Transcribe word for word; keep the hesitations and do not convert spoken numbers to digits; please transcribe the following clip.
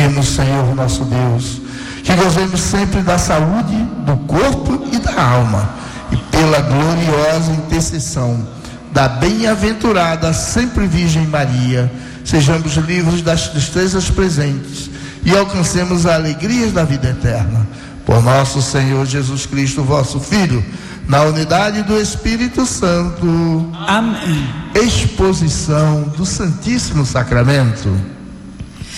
Pedimos, Senhor nosso Deus, que gozemos sempre da saúde do corpo e da alma, e pela gloriosa intercessão da bem-aventurada sempre Virgem Maria, sejamos livres das tristezas presentes e alcancemos as alegrias da vida eterna. Por nosso Senhor Jesus Cristo, vosso Filho, na unidade do Espírito Santo. Amém. Exposição do Santíssimo Sacramento.